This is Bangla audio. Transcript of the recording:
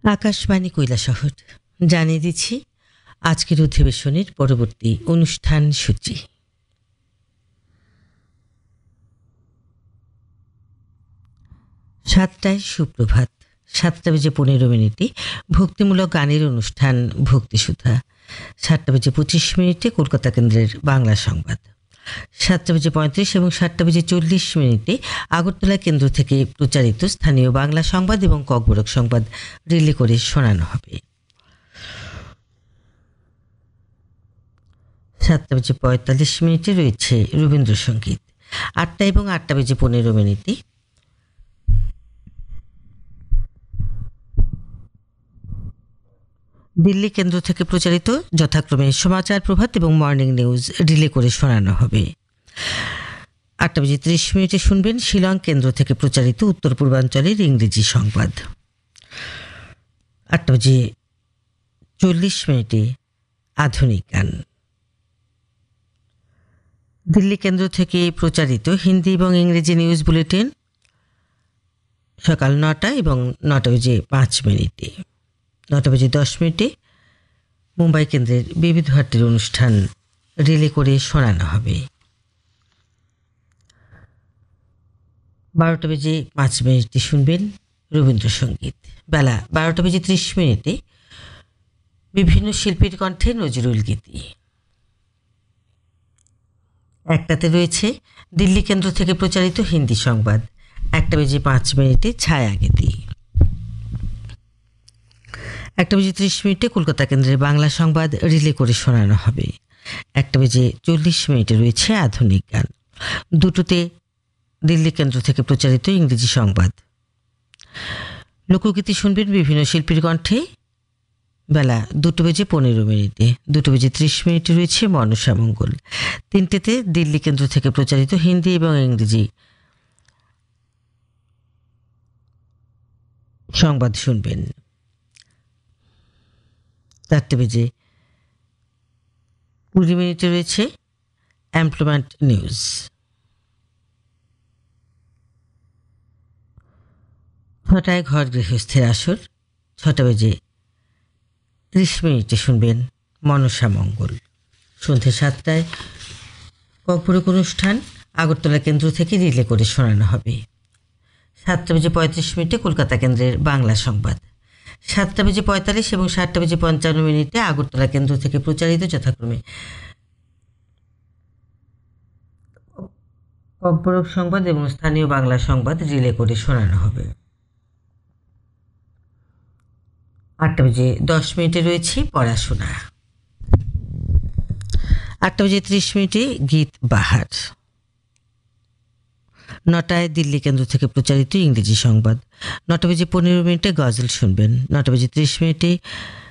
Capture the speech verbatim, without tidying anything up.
আকাশবাণী কৈলাসহর জানিয়ে দিচ্ছি আজকের অধিবেশনের পরবর্তী অনুষ্ঠান সূচি। সাতটায় সুপ্রভাত, সাতটা বেজে পনেরো মিনিটে ভক্তিমূলক গানের অনুষ্ঠান ভক্তিসুধা, সাতটা বেজে পঁচিশ মিনিটে কলকাতা কেন্দ্রের বাংলা সংবাদ, সাতটা বেজে পঁয়ত্রিশ এবং সাতটা বেজে চল্লিশ মিনিটে আগরতলা কেন্দ্র থেকে প্রচারিত স্থানীয় বাংলা সংবাদ এবং ককবরক সংবাদ রিলে করে শোনানো হবে। সাতটা বেজে পঁয়তাল্লিশ মিনিটে রয়েছে রবীন্দ্রসঙ্গীত। আটটা এবং আটটা বেজে পনেরো মিনিটে দিল্লি কেন্দ্র থেকে প্রচারিত যথাক্রমে সমাচার প্রভাত এবং মর্নিং নিউজ রিলে করে শোনানো হবে। আটটা বেজে ত্রিশ মিনিটে শুনবেন শিলং কেন্দ্র থেকে প্রচারিত উত্তর পূর্বাঞ্চলের ইংরেজি সংবাদ। আটটা বেজে চল্লিশ মিনিটে আধুনিক গান। দিল্লি কেন্দ্র থেকে প্রচারিত হিন্দি এবং ইংরেজি নিউজ বুলেটিন সকাল নটা এবং নটা বেজে পাঁচ মিনিটে। নটা বেজে দশ মিনিটে মুম্বাই কেন্দ্রের বিবিধ ভারতীর অনুষ্ঠান রিলে করে শোনানো হবে। বারোটা বেজে পাঁচ মিনিটে শুনবেন রবীন্দ্রসঙ্গীত। বেলা বারোটা বেজে ত্রিশ মিনিটে বিভিন্ন শিল্পীর কণ্ঠে নজরুল গীতি। একটাতে রয়েছে দিল্লি কেন্দ্র থেকে প্রচারিত হিন্দি সংবাদ। একটা বেজে পাঁচ মিনিটে ছায়া গীতি। একটা বেজে ত্রিশ মিনিটে কলকাতা কেন্দ্রের বাংলা সংবাদ রিলে করে শোনানো হবে। একটা বেজে চল্লিশ মিনিটে রয়েছে আধুনিক গান। দুটোতে দিল্লি কেন্দ্র থেকে প্রচারিত ইংরেজি সংবাদ। লোকগীতি শুনবেন বিভিন্ন শিল্পীর কণ্ঠে বেলা দুটো বেজে পনেরো মিনিটে। দুটো বেজে ত্রিশ মিনিটে রয়েছে মনসা মঙ্গল। তিনটেতে দিল্লি কেন্দ্র থেকে প্রচারিত হিন্দি এবং ইংরেজি সংবাদ শুনবেন। চারটে বেজে কুড়ি মিনিটে রয়েছে এমপ্লয়মেন্ট নিউজ। ছটায় ঘর গৃহস্থের আসর। ছটা বেজে ত্রিশ মিনিটে শুনবেন মনসা মঙ্গল। সন্ধ্যে সাতটায় ককবরক অনুষ্ঠান আগরতলা কেন্দ্র থেকে রিলে করে শোনানো হবে। সাতটা বেজে পঁয়ত্রিশ মিনিটে কলকাতা কেন্দ্রের বাংলা সংবাদ। সাতটা বেজে পঁয়তাল্লিশ এবং সাতটা বেজে পঞ্চান্ন মিনিটে আগরতলা কেন্দ্র থেকে প্রচারিত যথাক্রমে ককবরক সংবাদ এবং স্থানীয় বাংলা সংবাদ রিলে করে শোনানো হবে। আটটা বেজে দশ মিনিটে রয়েছে পড়াশোনা। আটটা বেজে ত্রিশ মিনিটে গীত বাহার। নটায় দিল্লি কেন্দ্র থেকে প্রচারিত ইংরেজি সংবাদ। নটা বেজে পনেরো মিনিটে গজল শুনবেন। নটা বেজে ত্রিশ মিনিটে